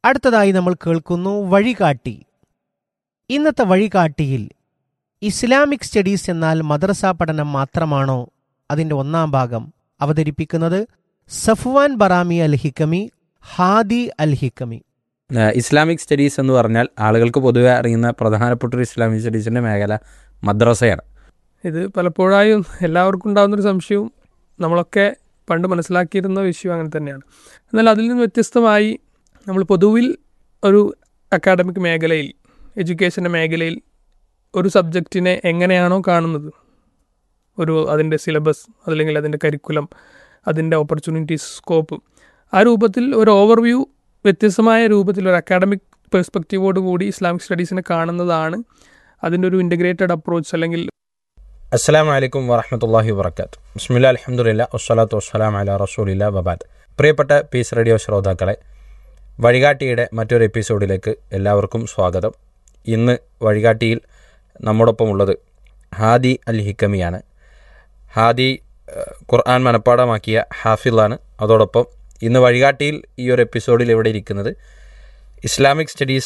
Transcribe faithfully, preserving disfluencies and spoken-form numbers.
അടുത്തതായി നമ്മൾ കേൾക്കുന്നു വഴികാട്ടി. ഇന്നത്തെ വഴികാട്ടിയിൽ ഇസ്ലാമിക് സ്റ്റഡീസ് എന്നാൽ മദ്രസ പഠനം മാത്രമാണോ അതിൻ്റെ ഒന്നാം ഭാഗം അവതരിപ്പിക്കുന്നത് സഫ്വാൻ ബറാമി അൽ ഹിക്കമി, ഹാദി അൽ ഹിക്കമി. ഇസ്ലാമിക് സ്റ്റഡീസ് എന്ന് പറഞ്ഞാൽ ആളുകൾക്ക് പൊതുവെ അറിയുന്ന പ്രധാനപ്പെട്ട ഒരു ഇസ്ലാമിക് സ്റ്റഡീസിൻ്റെ മേഖല മദ്രസയാണ്. ഇത് പലപ്പോഴായും എല്ലാവർക്കും ഉണ്ടാകുന്നൊരു സംശയവും നമ്മളൊക്കെ പണ്ട് മനസ്സിലാക്കിയിരുന്ന വിഷയം അങ്ങനെ തന്നെയാണ്. എന്നാൽ അതിൽ നിന്ന് വ്യത്യസ്തമായി നമ്മൾ പൊതുവിൽ ഒരു അക്കാഡമിക് മേഖലയിൽ, എഡ്യൂക്കേഷൻ്റെ മേഖലയിൽ ഒരു സബ്ജക്റ്റിനെ എങ്ങനെയാണോ കാണുന്നത്, ഒരു അതിൻ്റെ സിലബസ് അല്ലെങ്കിൽ അതിൻ്റെ കരിക്കുലം, അതിൻ്റെ ഓപ്പർച്യൂണിറ്റീസ്, സ്കോപ്പ്, ആ രൂപത്തിൽ ഒരു ഓവർവ്യൂ വ്യത്യസ്തമായ രൂപത്തിൽ ഒരു അക്കാഡമിക് പെർസ്പെക്റ്റീവോട് കൂടി ഇസ്ലാമിക് സ്റ്റഡീസിനെ കാണുന്നതാണ് അതിൻ്റെ ഒരു ഇൻ്റഗ്രേറ്റഡ് അപ്രോച്ച്. അല്ലെങ്കിൽ അസ്സലാമു അലൈക്കും വറഹ്മത്തുള്ളാഹി വബറകാതുഹു. ബിസ്മില്ലാ അൽഹംദുലില്ലാ വസ്സലാത്തു വസ്സലാമു അലാ റസൂലില്ലാ വബഅദ്. പ്രിയപ്പെട്ട പീസ് റേഡിയോ ശ്രോതാക്കളെ, വഴികാട്ടിയുടെ മറ്റൊരു എപ്പിസോഡിലേക്ക് എല്ലാവർക്കും സ്വാഗതം. ഇന്ന് വഴികാട്ടിയിൽ നമ്മോടൊപ്പം ഉള്ളത് ഹാദി അൽ ഹിക്കമിയാണ്. ഹാദി ഖുർആൻ മനപ്പാടമാക്കിയ ഹാഫിളാണ്. അതോടൊപ്പം ഇന്ന് വഴികാട്ടിയിൽ ഈ ഒരു എപ്പിസോഡിൽ ഇവിടെ ഇരിക്കുന്നത് ഇസ്ലാമിക് സ്റ്റഡീസ്